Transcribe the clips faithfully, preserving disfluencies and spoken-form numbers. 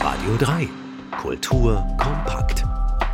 Radio drei. Kultur kompakt.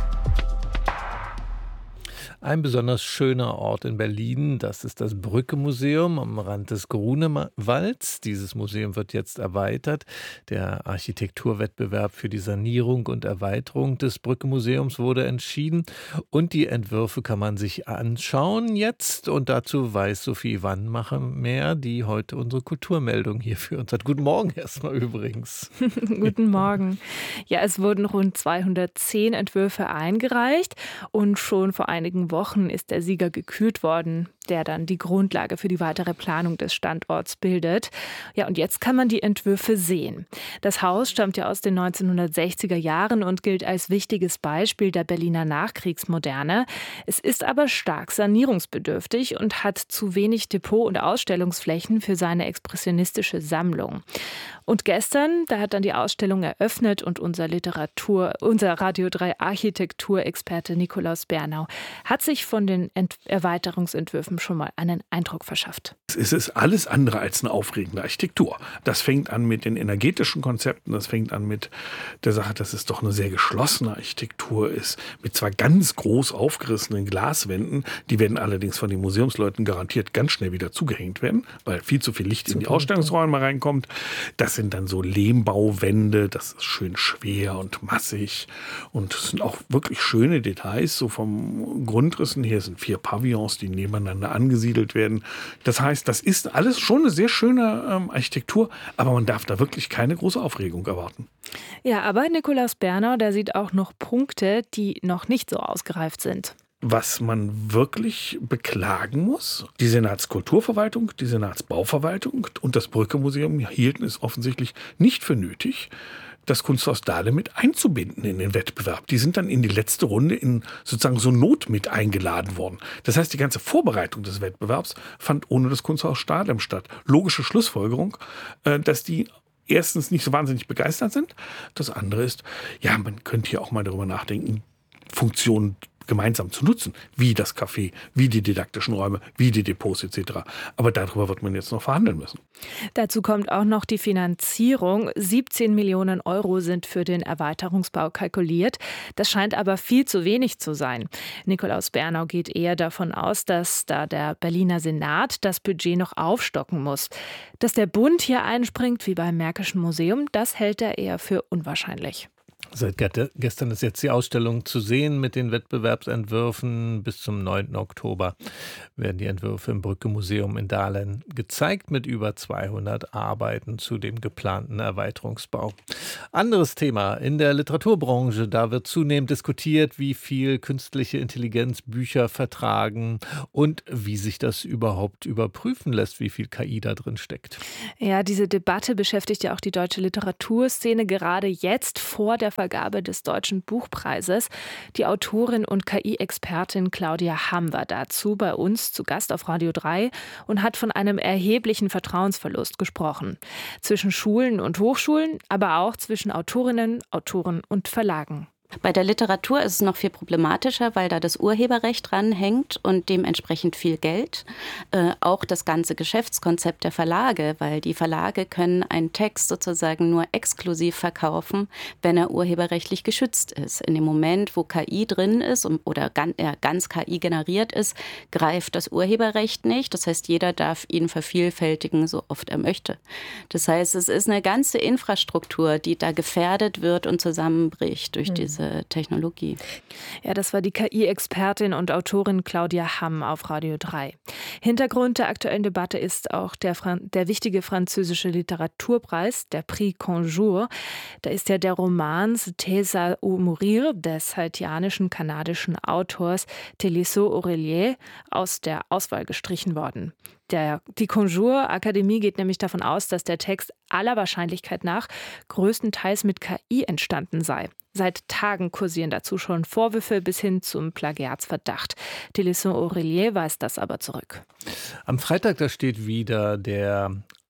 Ein besonders schöner Ort in Berlin, das ist das Brücke-Museum am Rand des Grunewalds. Dieses Museum wird jetzt erweitert. Der Architekturwettbewerb für die Sanierung und Erweiterung des Brücke-Museums wurde entschieden und die Entwürfe kann man sich anschauen jetzt. Und dazu weiß Sophie Wannmacher mehr, die heute unsere Kulturmeldung hier für uns hat. Guten Morgen erstmal übrigens. Guten Morgen. Ja, es wurden rund zweihundertzehn Entwürfe eingereicht und schon vor einigen Wochen ist der Sieger gekürt worden, der dann die Grundlage für die weitere Planung des Standorts bildet. Ja, und jetzt kann man die Entwürfe sehen. Das Haus stammt ja aus den neunzehnhundertsechziger Jahren und gilt als wichtiges Beispiel der Berliner Nachkriegsmoderne. Es ist aber stark sanierungsbedürftig und hat zu wenig Depot- und Ausstellungsflächen für seine expressionistische Sammlung. Und gestern, da hat dann die Ausstellung eröffnet und unser Literatur, unser Radio drei Architekturexperte Nikolaus Bernau hat sich von den Ent- Erweiterungsentwürfen schon mal einen Eindruck verschafft. Es ist alles andere als eine aufregende Architektur. Das fängt an mit den energetischen Konzepten, das fängt an mit der Sache, dass es doch eine sehr geschlossene Architektur ist, mit zwar ganz groß aufgerissenen Glaswänden, die werden allerdings von den Museumsleuten garantiert ganz schnell wieder zugehängt werden, weil viel zu viel Licht in die Ausstellungsräume reinkommt. Das sind dann so Lehmbauwände, das ist schön schwer und massig und es sind auch wirklich schöne Details, so vom Grundrissen her sind vier Pavillons, die nebeneinander angesiedelt werden. Das heißt, das ist alles schon eine sehr schöne ähm, Architektur, aber man darf da wirklich keine große Aufregung erwarten. Ja, aber Nikolaus Bernau, der sieht auch noch Punkte, die noch nicht so ausgereift sind. Was man wirklich beklagen muss, die Senatskulturverwaltung, die Senatsbauverwaltung und das Brücke-Museum hielten es offensichtlich nicht für nötig, das Kunsthaus Dahle mit einzubinden in den Wettbewerb. Die sind dann in die letzte Runde in sozusagen so Not mit eingeladen worden. Das heißt, die ganze Vorbereitung des Wettbewerbs fand ohne das Kunsthaus Dahlem statt. Logische Schlussfolgerung, dass die erstens nicht so wahnsinnig begeistert sind. Das andere ist, ja, man könnte hier auch mal darüber nachdenken, Funktionen gemeinsam zu nutzen, wie das Café, wie die didaktischen Räume, wie die Depots et cetera. Aber darüber wird man jetzt noch verhandeln müssen. Dazu kommt auch noch die Finanzierung. siebzehn Millionen Euro sind für den Erweiterungsbau kalkuliert. Das scheint aber viel zu wenig zu sein. Nikolaus Bernau geht eher davon aus, dass da der Berliner Senat das Budget noch aufstocken muss. Dass der Bund hier einspringt, wie beim Märkischen Museum, das hält er eher für unwahrscheinlich. Seit gestern ist jetzt die Ausstellung zu sehen mit den Wettbewerbsentwürfen. Bis zum neunten Oktober werden die Entwürfe im Brücke-Museum in Dahlem gezeigt mit über zweihundert Arbeiten zu dem geplanten Erweiterungsbau. Anderes Thema in der Literaturbranche. Da wird zunehmend diskutiert, wie viel künstliche Intelligenz Bücher vertragen und wie sich das überhaupt überprüfen lässt, wie viel K I da drin steckt. Ja, diese Debatte beschäftigt ja auch die deutsche Literaturszene gerade jetzt vor der Vergabe des Deutschen Buchpreises. Die Autorin und K I-Expertin Claudia Hamm war dazu bei uns zu Gast auf Radio drei und hat von einem erheblichen Vertrauensverlust gesprochen. Zwischen Schulen und Hochschulen, aber auch zwischen Autorinnen, Autoren und Verlagen. Bei der Literatur ist es noch viel problematischer, weil da das Urheberrecht dranhängt und dementsprechend viel Geld. Äh, auch das ganze Geschäftskonzept der Verlage, weil die Verlage können einen Text sozusagen nur exklusiv verkaufen, wenn er urheberrechtlich geschützt ist. In dem Moment, wo K I drin ist oder ganz, äh, ganz K I generiert ist, greift das Urheberrecht nicht. Das heißt, jeder darf ihn vervielfältigen, so oft er möchte. Das heißt, es ist eine ganze Infrastruktur, die da gefährdet wird und zusammenbricht durch diese Technologie. Ja, das war die K I-Expertin und Autorin Claudia Hamm auf Radio drei. Hintergrund der aktuellen Debatte ist auch der, Fran- der wichtige französische Literaturpreis, der Prix Conjour. Da ist ja der Roman Thèse ou mourir des haitianischen-kanadischen Autors Télisot Aurelier aus der Auswahl gestrichen worden. Der, die Conjour-Akademie geht nämlich davon aus, dass der Text aller Wahrscheinlichkeit nach größtenteils mit K I entstanden sei. Seit Tagen kursieren dazu schon Vorwürfe bis hin zum Plagiatsverdacht. Télisot Aurelier weist das aber zurück. Am Freitag, da steht wieder der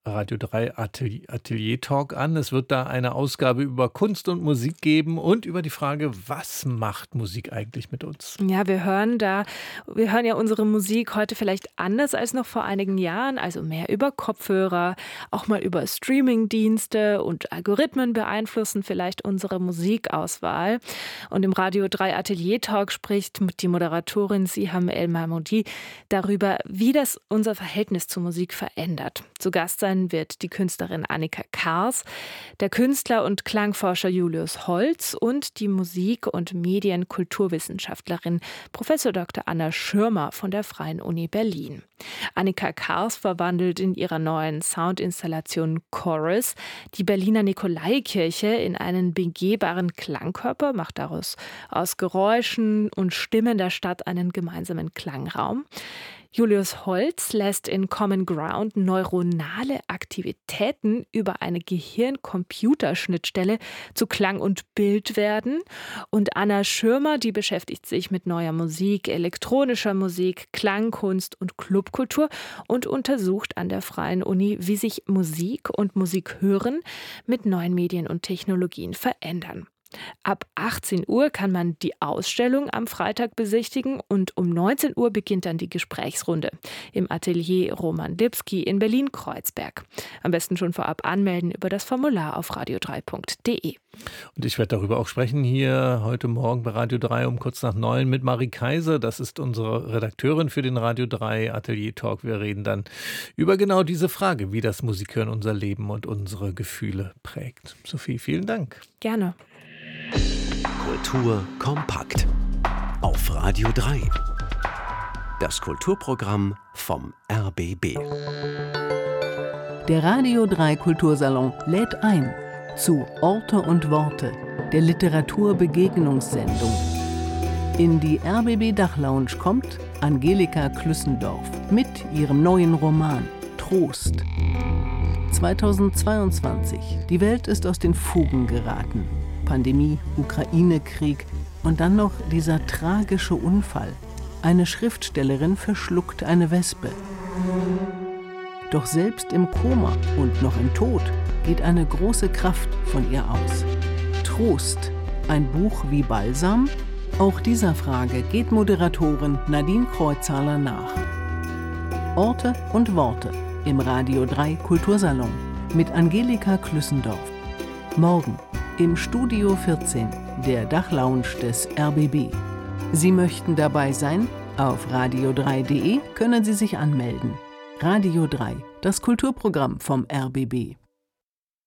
Radio drei Atelier, Atelier Talk an. Es wird da eine Ausgabe über Kunst und Musik geben und über die Frage, was macht Musik eigentlich mit uns? Ja, wir hören da, wir hören ja unsere Musik heute vielleicht anders als noch vor einigen Jahren, also mehr über Kopfhörer, auch mal über Streamingdienste und Algorithmen beeinflussen vielleicht unsere Musikauswahl. Und im Radio drei Atelier Talk spricht die Moderatorin Siham El-Mahmoudi darüber, wie das unser Verhältnis zur Musik verändert. Zu Gast sein wird die Künstlerin Annika Kars, der Künstler und Klangforscher Julius Holz und die Musik- und Medienkulturwissenschaftlerin Professor Doktor Anna Schirmer von der Freien Uni Berlin. Annika Kars verwandelt in ihrer neuen Soundinstallation Chorus die Berliner Nikolaikirche in einen begehbaren Klangkörper, macht daraus aus Geräuschen und Stimmen der Stadt einen gemeinsamen Klangraum. Julius Holz lässt in Common Ground neuronale Aktivitäten über eine Gehirn-Computer-Schnittstelle zu Klang und Bild werden. Und Anna Schirmer, die beschäftigt sich mit neuer Musik, elektronischer Musik, Klangkunst und Clubkultur und untersucht an der Freien Uni, wie sich Musik und Musikhören mit neuen Medien und Technologien verändern. Ab achtzehn Uhr kann man die Ausstellung am Freitag besichtigen und um neunzehn Uhr beginnt dann die Gesprächsrunde im Atelier Roman Lipski in Berlin-Kreuzberg. Am besten schon vorab anmelden über das Formular auf radio drei punkt de. Und ich werde darüber auch sprechen hier heute Morgen bei Radio drei um kurz nach neun mit Marie Kaiser. Das ist unsere Redakteurin für den Radio drei Atelier Talk. Wir reden dann über genau diese Frage, wie das Musikhören unser Leben und unsere Gefühle prägt. Sophie, vielen Dank. Gerne. Kultur kompakt auf Radio drei. Das Kulturprogramm vom R B B. Der Radio drei Kultursalon lädt ein zu Orte und Worte, der Literaturbegegnungssendung. In die R B B Dachlounge kommt Angelika Klüssendorf mit ihrem neuen Roman Trost. zweitausendzweiundzwanzig. Die Welt ist aus den Fugen geraten. Pandemie, Ukraine-Krieg und dann noch dieser tragische Unfall. Eine Schriftstellerin verschluckt eine Wespe. Doch selbst im Koma und noch im Tod geht eine große Kraft von ihr aus. Trost, ein Buch wie Balsam? Auch dieser Frage geht Moderatorin Nadine Kreuzhaler nach. Orte und Worte im Radio drei Kultursalon mit Angelika Klüssendorf. Morgen im Studio vierzehn, der Dachlounge des R B B. Sie möchten dabei sein? Auf radio drei punkt de können Sie sich anmelden. Radio drei, das Kulturprogramm vom R B B.